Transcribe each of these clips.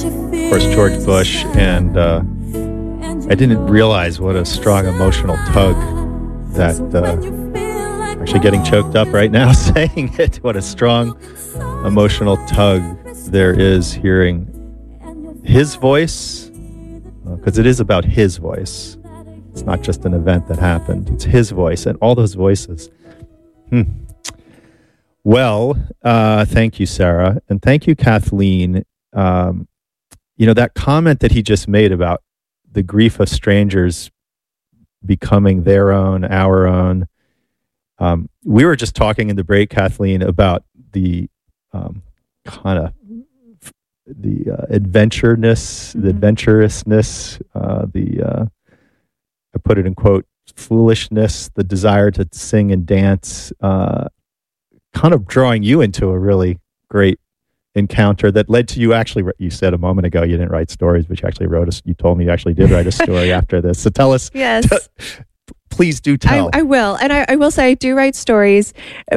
of course, George Bush, and I didn't realize what a strong emotional tug that, actually getting choked up right now saying it, what a strong emotional tug there is hearing his voice, because it is about his voice. It's not just an event that happened. It's his voice and all those voices. Well, thank you, Sarah. And thank you, Kathleen. That comment that he just made about the grief of strangers becoming their own, our own. We were just talking in the break, Kathleen, about the kind of the adventurousness, the adventurousness, I put it in quote, foolishness, the desire to sing and dance, kind of drawing you into a really great encounter that led to you actually, you said a moment ago you didn't write stories, but you actually you told me you actually did write a story after this. So tell us. Yes. Please do tell. I will. And I will say I do write stories.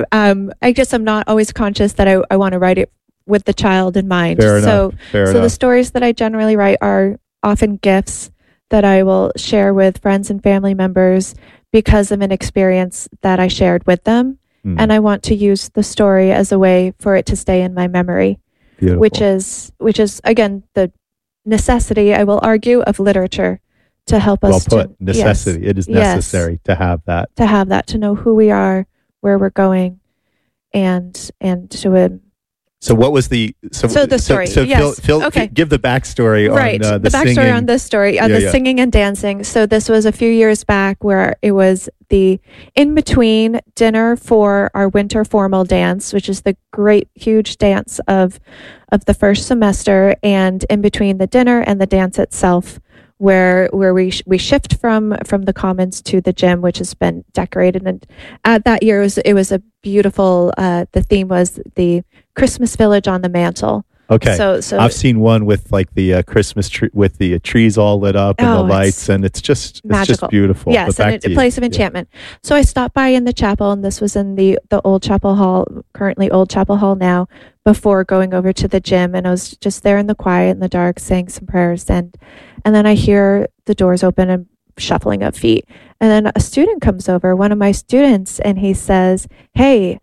I guess I'm not always conscious that I want to write it with the child in mind. Fair enough. The stories that I generally write are often gifts that I will share with friends and family members because of an experience that I shared with them. And I want to use the story as a way for it to stay in my memory. Beautiful. Which is again the necessity, I will argue, of literature to help us. Well put. Necessity. Yes, it is necessary to have that. To have that, to know who we are, where we're going, and to. So what was the the story? Yes. Phil, okay. Give the backstory right. on the backstory singing. on this story, the singing and dancing. So this was a few years back where it was the in-between dinner for our winter formal dance, which is the great, huge dance of the first semester, and in between the dinner and the dance itself, where we shift from the commons to the gym, which has been decorated. And that year it was a beautiful. The theme was the Christmas village on the mantle. Okay, so I've seen one with like the Christmas tree with the trees all lit up and the lights, and it's just magical. It's just beautiful. Yes, and a place of enchantment. So I stopped by in the chapel, and this was in the old chapel hall, currently old chapel hall now, before going over to the gym, and I was just there in the quiet, in the dark, saying some prayers, and then I hear the doors open and shuffling of feet, and then a student comes over, one of my students, and he says, "Hey,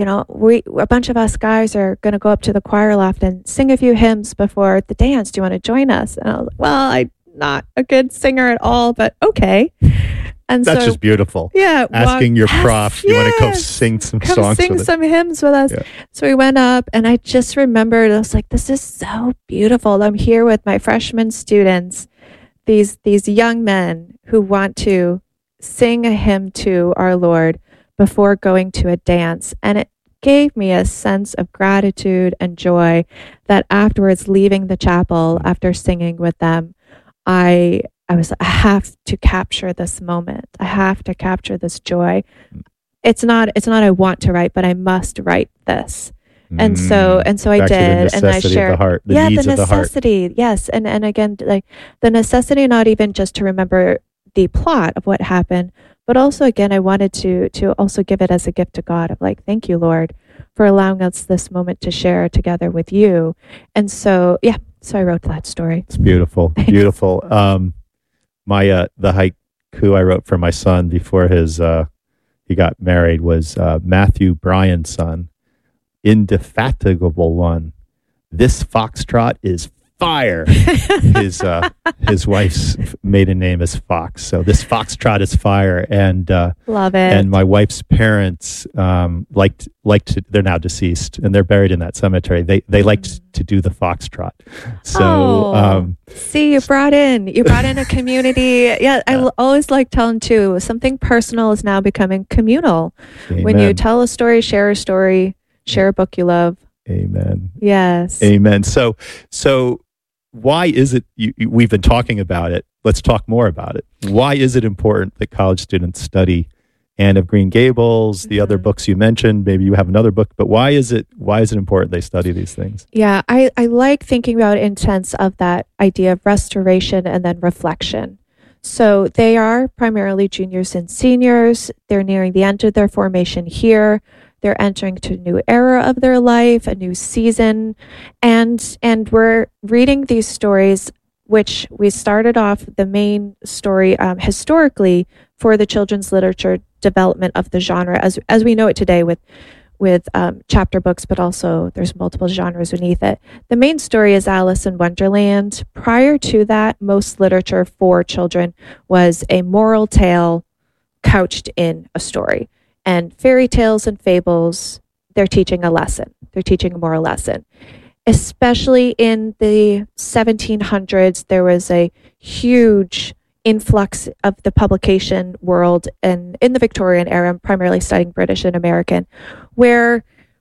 a bunch of us guys are going to go up to the choir loft and sing a few hymns before the dance. Do you want to join us?" And I was like, well, I'm not a good singer at all, but okay. And that's just beautiful. Yeah. Asking your prof, you want to come sing some songs sing some hymns with us. Yeah. So we went up, and I just remembered, I was like, this is so beautiful. I'm here with my freshman students, these young men who want to sing a hymn to our Lord before going to a dance. And it gave me a sense of gratitude and joy that afterwards, leaving the chapel after singing with them, I have to capture this moment. I have to capture this joy. It's not I want to write, but I must write this. And so I did, and I shared the needs of the heart. Yes. And again, like the necessity, not even just to remember the plot of what happened, but also, again, I wanted to also give it as a gift to God of like, thank you, Lord, for allowing us this moment to share together with you. And so, so I wrote that story. It's beautiful, beautiful. The haiku I wrote for my son before he got married was Matthew Bryan's son, indefatigable one. This foxtrot is fire. His wife's maiden name is Fox, so this foxtrot is fire. And love it. And my wife's parents liked to. They're now deceased, and they're buried in that cemetery. They liked to do the foxtrot. So see, you brought in a community. Yeah, I always like telling too. Something personal is now becoming communal. Amen. When you tell a story, share a book you love. Amen. Yes. Amen. So why is it, we've been talking about it, let's talk more about it. Why is it important that college students study Anne of Green Gables, the other books you mentioned? Maybe you have another book, but why is it important they study these things? Yeah, I like thinking about it in sense of that idea of restoration and then reflection. So they are primarily juniors and seniors. They're nearing the end of their formation here. They're entering to a new era of their life, a new season. And we're reading these stories, which we started off the main story historically for the children's literature development of the genre as we know it today with chapter books, but also there's multiple genres beneath it. The main story is Alice in Wonderland. Prior to that, most literature for children was a moral tale couched in a story. And fairy tales and fables, they're teaching a lesson. They're teaching a moral lesson. Especially in the 1700s, there was a huge influx of the publication world, and in the Victorian era, I'm primarily studying British and American, where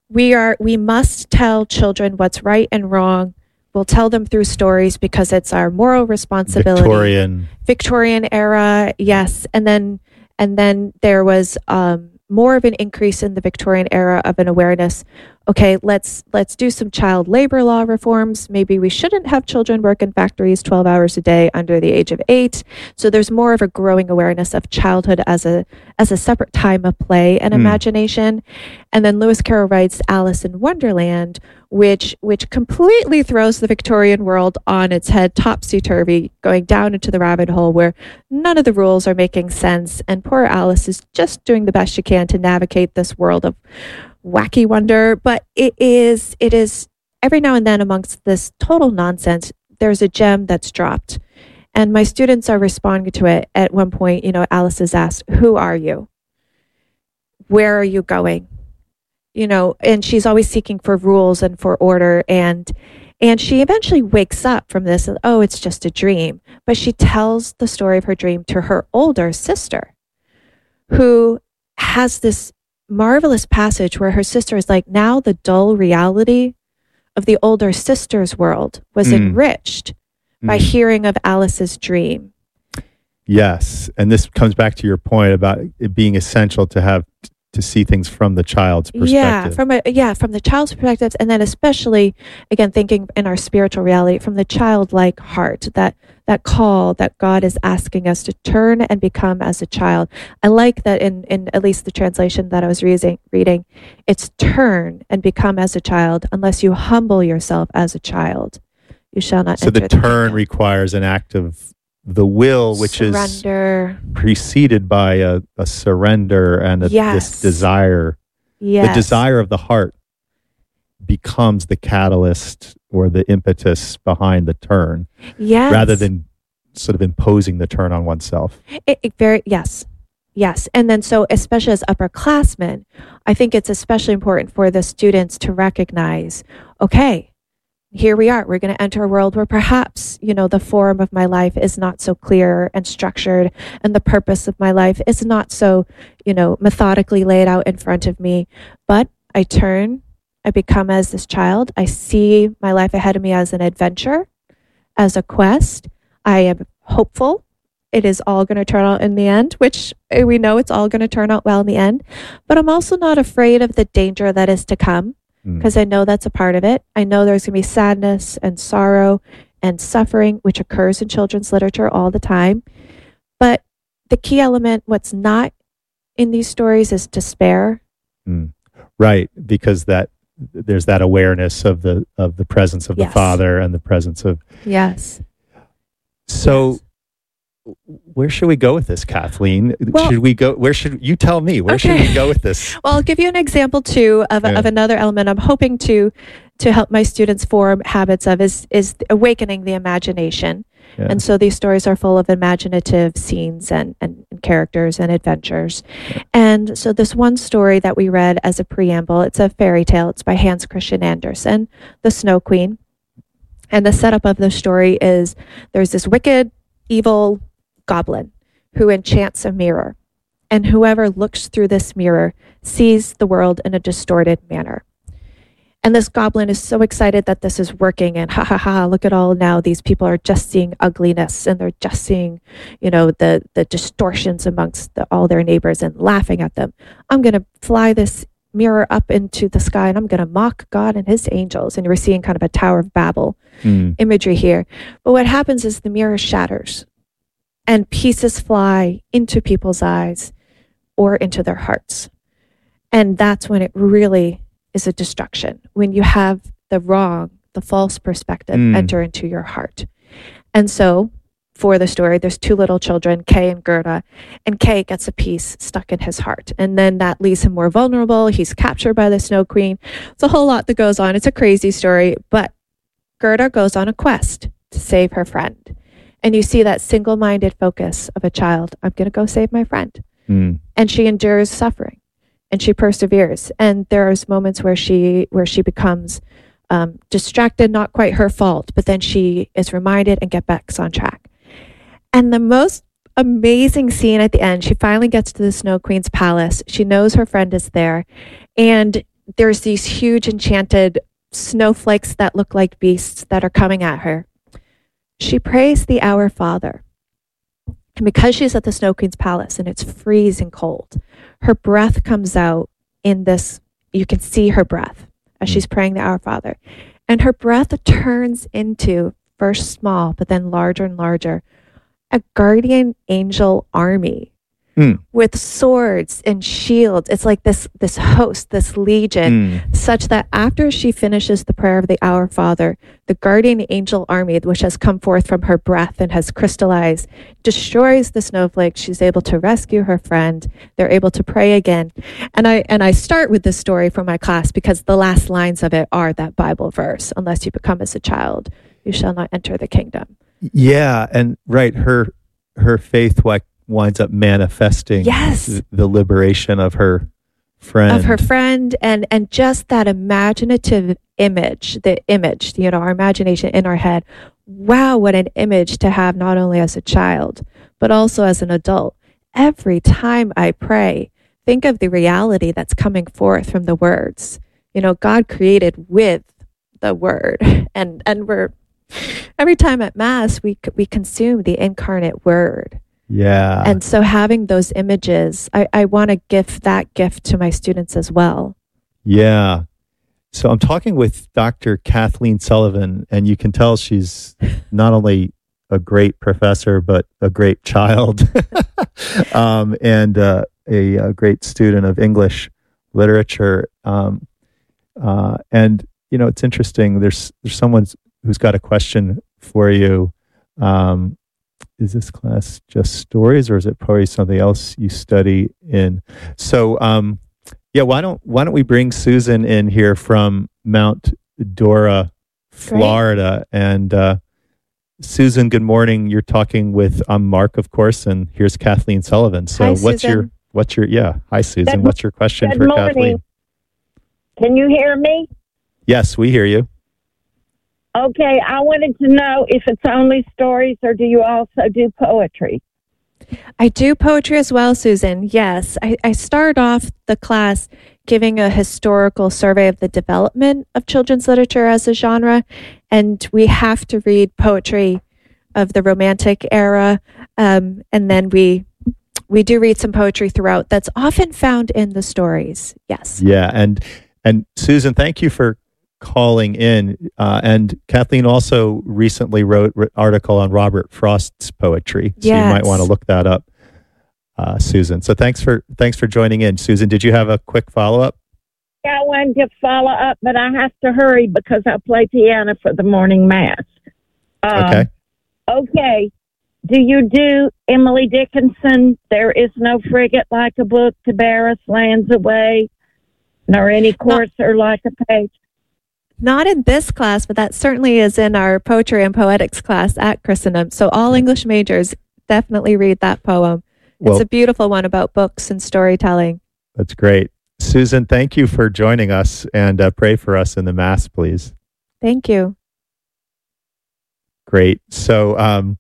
we must tell children what's right and wrong. We'll tell them through stories because it's our moral responsibility. Victorian era, yes. And then there was more of an increase in the Victorian era of an awareness. Okay, let's do some child labor law reforms. Maybe we shouldn't have children work in factories 12 hours a day under the age of 8. So there's more of a growing awareness of childhood as a separate time of play and imagination. And then Lewis Carroll writes Alice in Wonderland, which completely throws the Victorian world on its head, topsy-turvy, going down into the rabbit hole where none of the rules are making sense. And poor Alice is just doing the best she can to navigate this world of wacky wonder. But it is every now and then amongst this total nonsense, there's a gem that's dropped. And my students are responding to it. At one point, Alice is asked, "Who are you? Where are you going?" And she's always seeking for rules and for order. And she eventually wakes up from this, and, oh, it's just a dream. But she tells the story of her dream to her older sister, who has this marvelous passage where her sister is like, now the dull reality of the older sister's world was enriched by hearing of Alice's dream. Yes. And this comes back to your point about it being essential to see things from the child's perspective. From the child's perspective, and then especially, again, thinking in our spiritual reality, from the childlike heart, that call that God is asking us to turn and become as a child. I like that in at least the translation that I was reading, it's turn and become as a child. Unless you humble yourself as a child, you shall not enter the turn requires an act of the will, which surrender, is preceded by a surrender and this desire. Yes. The desire of the heart becomes the catalyst or the impetus behind the turn, rather than sort of imposing the turn on oneself. Yes. And then so especially as upperclassmen, I think it's especially important for the students to recognize, okay, here we are. We're going to enter a world where perhaps, the form of my life is not so clear and structured, and the purpose of my life is not so, methodically laid out in front of me. But I turn, I become as this child. I see my life ahead of me as an adventure, as a quest. I am hopeful. It is all going to turn out in the end, which we know it's all going to turn out well in the end. But I'm also not afraid of the danger that is to come, because I know that's a part of it. I know there's going to be sadness and sorrow and suffering, which occurs in children's literature all the time. But the key element, what's not in these stories, is despair. Right, because there's that awareness of the presence of the Father and the presence of... Yes. So... Where should we go with this, Kathleen? Should we go? Where should you tell me? Where should we go with this? Well, I'll give you an example too of another element I'm hoping to help my students form habits of is awakening the imagination. Yeah. And so these stories are full of imaginative scenes and characters and adventures. And so this one story that we read as a preamble, it's a fairy tale. It's by Hans Christian Andersen, The Snow Queen. And the setup of the story is there's this wicked, evil goblin who enchants a mirror, and whoever looks through this mirror sees the world in a distorted manner. And this goblin is so excited that this is working, and look at all now, these people are just seeing ugliness, and they're just seeing, the distortions amongst all their neighbors and laughing at them. I'm going to fly this mirror up into the sky, and I'm going to mock God and his angels. And we're seeing kind of a Tower of Babel imagery here. But what happens is the mirror shatters, and pieces fly into people's eyes or into their hearts. And that's when it really is a destruction, when you have the wrong, the false perspective enter into your heart. And so for the story, there's two little children, Kay and Gerda, and Kay gets a piece stuck in his heart. And then that leaves him more vulnerable. He's captured by the Snow Queen. It's a whole lot that goes on. It's a crazy story, but Gerda goes on a quest to save her friend. And you see that single-minded focus of a child. I'm going to go save my friend. And she endures suffering and she perseveres. And there's moments where she becomes distracted, not quite her fault, but then she is reminded and get back on track. And the most amazing scene at the end, she finally gets to the Snow Queen's palace. She knows her friend is there. And there's these huge enchanted snowflakes that look like beasts that are coming at her. She prays the Our Father. And because she's at the Snow Queen's palace and it's freezing cold, her breath comes out in this, you can see her breath as she's praying the Our Father. And her breath turns into, first small, but then larger and larger, a guardian angel army with swords and shields. It's like this host, this legion, such that after she finishes the prayer of the Our Father, the guardian angel army, which has come forth from her breath and has crystallized, destroys the snowflakes. She's able to rescue her friend. They're able to pray again. And I start with this story from my class because the last lines of it are that Bible verse, unless you become as a child, you shall not enter the kingdom. Yeah, and right, her faith winds up manifesting the liberation of her friend. And just that imaginative image, our imagination in our head. Wow, what an image to have not only as a child, but also as an adult. Every time I pray, think of the reality that's coming forth from the words. God created with the word, and we're every time at Mass, we consume the incarnate word. Yeah. And so having those images, I want to give that gift to my students as well. Yeah. So I'm talking with Dr. Kathleen Sullivan, and you can tell she's not only a great professor, but a great child and a great student of English literature. And, it's interesting. There's someone who's got a question for you. Is this class just stories, or is it probably something else you study in? So, why don't we bring Susan in here from Mount Dora, Florida? Great. And Susan, good morning. You're talking with Mark, of course, and here's Kathleen Sullivan. So, hi, Susan. Hi, Susan. What's your question for morning. Kathleen? Can you hear me? Yes, we hear you. Okay, I wanted to know if it's only stories or do you also do poetry? I do poetry as well, Susan. Yes. I start off the class giving a historical survey of the development of children's literature as a genre, and we have to read poetry of the Romantic era, and then we do read some poetry throughout that's often found in the stories. Yes. Yeah, and Susan, thank you for calling in. And Kathleen also recently wrote an article on Robert Frost's poetry. So you might want to look that up, Susan. So thanks for joining in. Susan, did you have a quick follow-up? Yeah, I wanted to follow up, but I have to hurry because I play piano for the morning Mass. Okay. Okay. Do you do Emily Dickinson, There Is No Frigate Like a Book to Bear Us Lands Away, nor any courser like a page? Not in this class, but that certainly is in our poetry and poetics class at Christendom. So all English majors definitely read that poem. It's a beautiful one about books and storytelling. That's great. Susan, thank you for joining us, and pray for us in the Mass, please. Thank you. Great. So,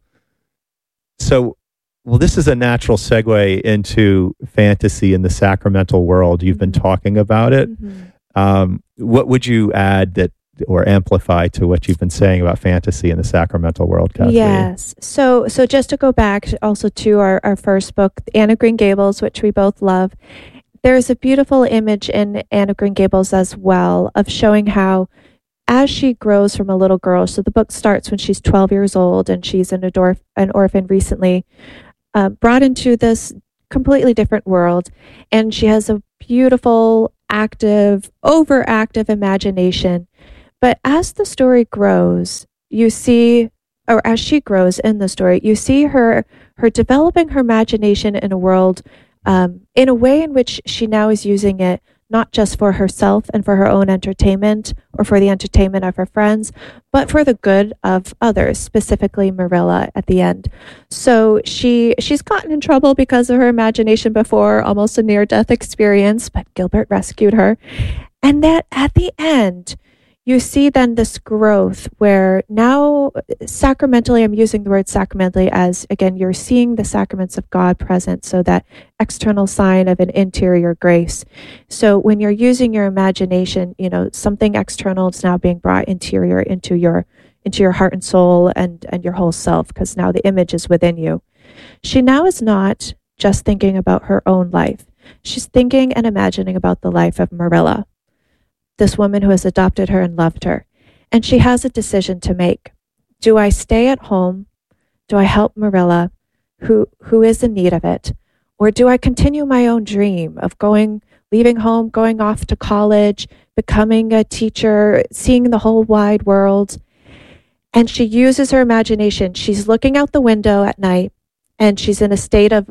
this is a natural segue into fantasy in the sacramental world. You've been talking about it. Mm-hmm. What would you add or amplify to what you've been saying about fantasy in the sacramental world, Kathleen? Yes. So just to go back also to our first book, Anne of Green Gables, which we both love, there's a beautiful image in Anne of Green Gables as well of showing how as she grows from a little girl, so the book starts when she's 12 years old and she's an orphan recently, brought into this completely different world. And she has a beautiful, active, overactive imagination. But as the story grows, you see, or as she grows in the story, you see her developing her imagination in a world, in a way in which she now is using it not just for herself and for her own entertainment or for the entertainment of her friends, but for the good of others, specifically Marilla at the end. So she's gotten in trouble because of her imagination before, almost a near-death experience, but Gilbert rescued her. And that at the end, you see then this growth where now sacramentally, I'm using the word sacramentally as, again, you're seeing the sacraments of God present, so that external sign of an interior grace. So when you're using your imagination, something external is now being brought interior into your heart and soul and your whole self, because now the image is within you. She now is not just thinking about her own life. She's thinking and imagining about the life of Marilla, this woman who has adopted her and loved her. And she has a decision to make. Do I stay at home? Do I help Marilla, who is in need of it? Or do I continue my own dream of leaving home, going off to college, becoming a teacher, seeing the whole wide world? And she uses her imagination. She's looking out the window at night, and she's in a state of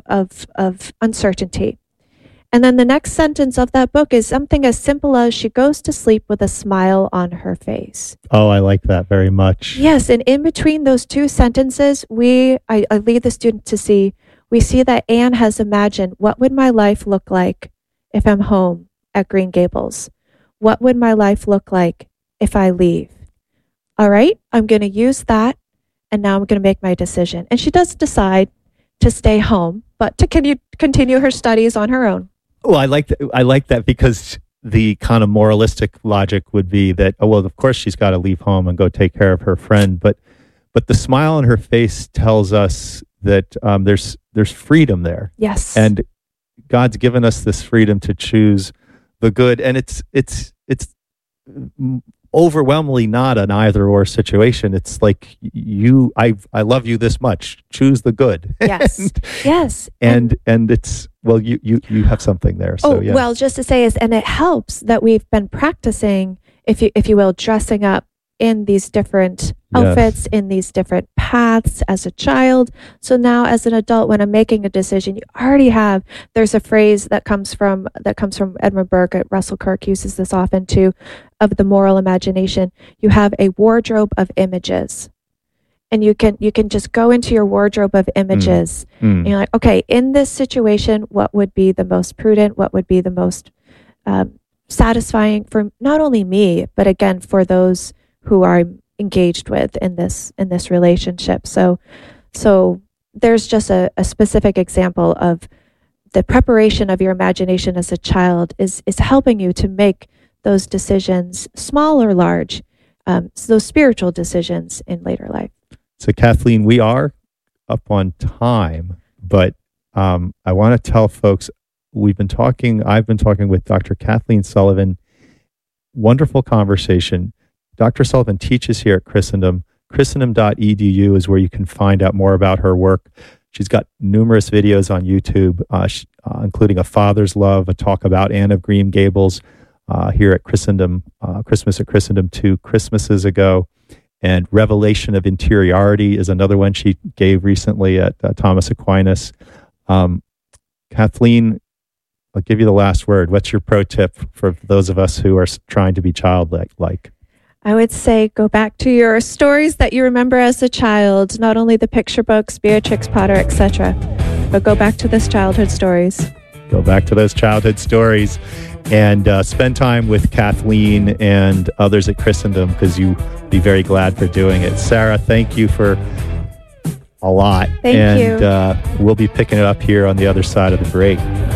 uncertainty. And then the next sentence of that book is something as simple as she goes to sleep with a smile on her face. Oh, I like that very much. Yes, and in between those two sentences, I lead the student to see, we see that Anne has imagined, what would my life look like if I'm home at Green Gables? What would my life look like if I leave? All right, I'm going to use that, and now I'm going to make my decision. And she does decide to stay home, but to continue her studies on her own. Well, I like that because the kind of moralistic logic would be that, oh, well, of course she's got to leave home and go take care of her friend. But the smile on her face tells us that there's freedom there. Yes. And God's given us this freedom to choose the good. And it's overwhelmingly not an either or situation. It's like I love you this much. Choose the good. Yes. Yes. And it's, well, you have something there. So, yeah. Well, just to say and it helps that we've been practicing, if you will, dressing up in these different outfits, in these different paths as a child. So now as an adult, when I'm making a decision, you already there's a phrase that comes from Edmund Burke. Russell Kirk uses this often too, of the moral imagination. You have a wardrobe of images. And you can just go into your wardrobe of images. And you're like, okay, in this situation, what would be the most prudent? What would be the most satisfying for not only me, but again, for those who are engaged with in this relationship. So there's just a specific example of the preparation of your imagination as a child is helping you to make those decisions, small or large, those spiritual decisions in later life. So Kathleen, we are up on time, but I want to tell folks I've been talking with Dr. Kathleen Sullivan. Wonderful conversation. Dr. Sullivan teaches here at Christendom. Christendom.edu is where you can find out more about her work. She's got numerous videos on YouTube, including A Father's Love, a talk about Anne of Green Gables here at Christendom, Christmas at Christendom 2 Christmases ago. And Revelation of Interiority is another one she gave recently at Thomas Aquinas. Kathleen, I'll give you the last word. What's your pro tip for those of us who are trying to be childlike? I would say go back to your stories that you remember as a child, not only the picture books, Beatrix Potter, etc., but go back to those childhood stories. Go back to those childhood stories and spend time with Kathleen and others at Christendom, because you'll be very glad for doing it. Sarah, thank you for a lot. Thank you. And we'll be picking it up here on the other side of the break.